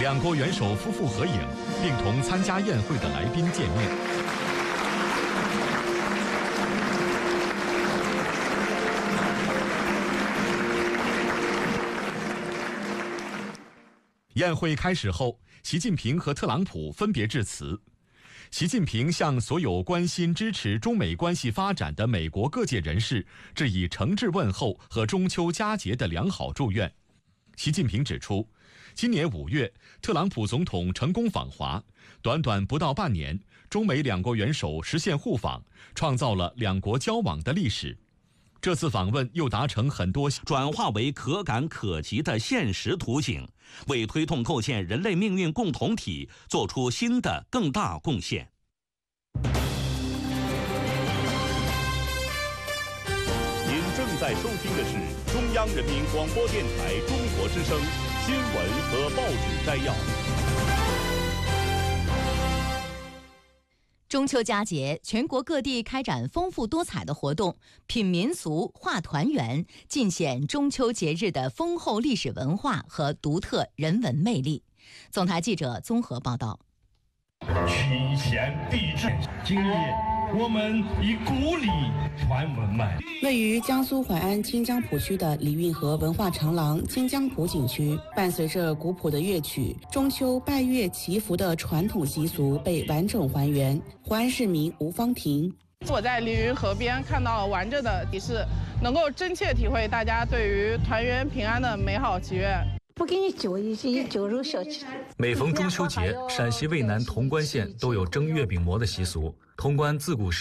两国元首夫妇合影，并同参加宴会的来宾见面。宴会开始后，习近平和特朗普分别致辞。习近平向所有关心支持中美关系发展的美国各界人士致以诚挚问候和中秋佳节的良好祝愿。习近平指出，今年5月，特朗普总统成功访华，短短不到半年，中美两国元首实现互访，创造了两国交往的历史。这次访问又达成很多转化为可感可及的现实图景，为推动构建人类命运共同体做出新的更大贡献。 您正在收听的是中央人民广播电台中国之声新闻和报纸摘要。 中秋佳节，全国各地开展丰富多彩的活动，品民俗、话团圆，尽显中秋节日的丰厚历史文化和独特人文魅力。总台记者综合报道。 群贤毕至，今日我们以古礼传文脉。 位于江苏淮安清江浦区的李运河文化长廊清江浦景区，伴随着古朴的乐曲，中秋拜月祈福的传统习俗被完整还原。淮安市民吴芳婷： 我在李运河边看到完整的仪式，能够真切体会大家对于团圆平安的美好祈愿。 不给你酒，以酒肉小气。 每逢中秋节，陕西渭南潼关县都有蒸月饼馍的习俗。潼关自古